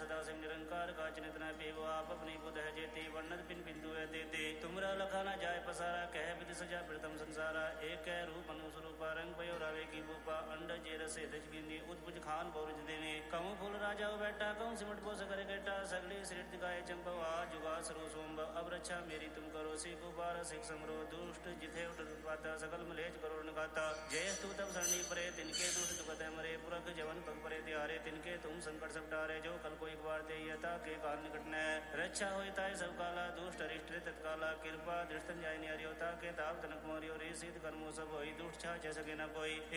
सदा सिंह निरंकार काचनित न पेव आप अपनी बुध है जेते वर्णत पिन बिंदु है देते तुमरा लखा न जाय पसारा कह विधि सजा प्रथम संसारा एक है रूप अनुस्वरूपा रंग पयो रावे की भूपा अंड जे रसे दज बिंदी उद्भुज खान बोरज देने कहूँ फूल राजा बैठा कहूँ सिमट बोस कर गेटा सगले सृष्टि गाय चंपवा जुगा सरो सोम्ब अब रक्षा मेरी तुम करो सी कुबार सिख समरो दुष्ट जिथे उठ पाता सकल मलेज करो गाता जय स्तु तब सरणी परे तिनके दुष्ट दुखत मरे पुरख जवन पग परे त्यारे तिनके तुम संकट सब टारे जो कल को एक बार ते यथा के काल निकट न रक्षा होता है सब काला दुष्ट अरिष्ट तत्काला कृपा दृष्टन जाय न्यारियोता के ताप तनक मोरियो रे सिद्ध कर्मो सब होई दुष्ट छा जैसे न कोई